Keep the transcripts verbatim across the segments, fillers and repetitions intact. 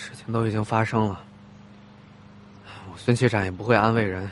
事情都已经发生了，我孙七展也不会安慰人，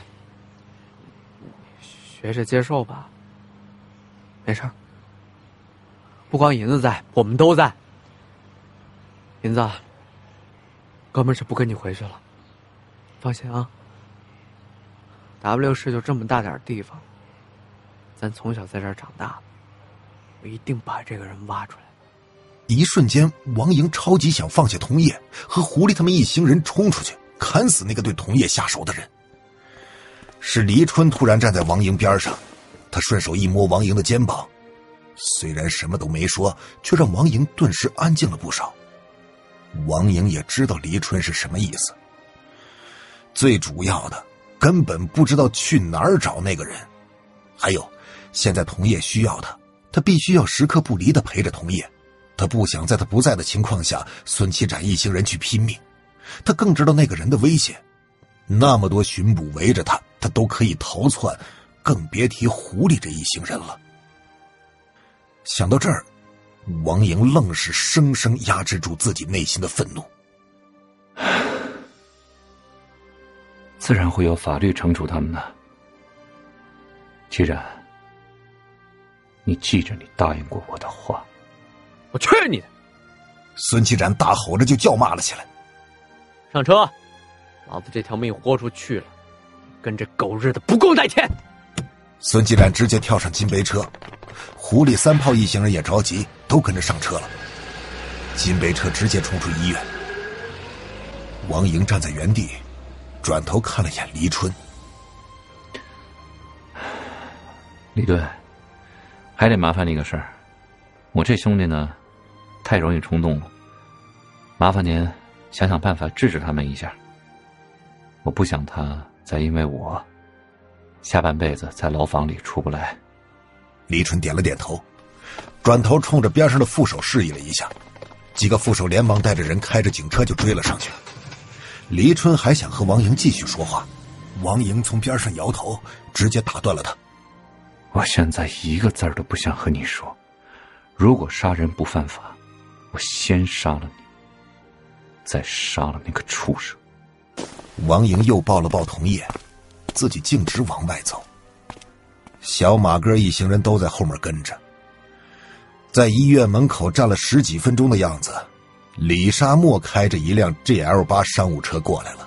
学着接受吧。没事儿，不光银子在，我们都在。银子，哥们是不跟你回去了，放心啊。W 市就这么大点地方，咱从小在这儿长大，我一定把这个人挖出来。 一瞬间，王莹超级想放下桐叶，和狐狸他们一行人冲出去，砍死那个对桐叶下手的人。是黎春突然站在王莹边上，他顺手一摸王莹的肩膀，虽然什么都没说，却让王莹顿时安静了不少。王莹也知道黎春是什么意思，最主要的根本不知道去哪儿找那个人。还有，现在桐叶需要他，他必须要时刻不离地陪着桐叶。他不想在他不在的情况下，孙七展一行人去拼命。他更知道那个人的危险，那么多巡捕围着他，他都可以逃窜，更别提狐狸这一行人了。想到这儿，王莹愣是生生压制住自己内心的愤怒。 自然会有法律惩处他们的。七然，你记着你答应过我的话。 我去你的！ 孙七展大吼着就叫骂了起来。 上车，老子这条命豁出去了，跟这狗日的不共戴天！ 孙七展直接跳上金杯车，狐狸三炮一行人也着急，都跟着上车了。金杯车直接冲出医院。王莹站在原地，转头看了眼黎春。 李队，还得麻烦你个事儿。我这兄弟呢，太容易冲动了，麻烦您想想办法制止他们一下。我不想他再因为我下半辈子在牢房里出不来。 黎春点了点头，转头冲着边上的副手示意了一下，几个副手连忙带着人开着警车就追了上去。黎春还想和王莹继续说话，王莹从边上摇头，直接打断了他。 我现在一个字儿都不想和你说，如果杀人不犯法，我先杀了你，再杀了那个畜生。 王莹又抱了抱桐叶，自己径直往外走。小马哥一行人都在后面跟着。在医院门口站了十几分钟的样子，李沙漠开着一辆 G L 八商务车过来了。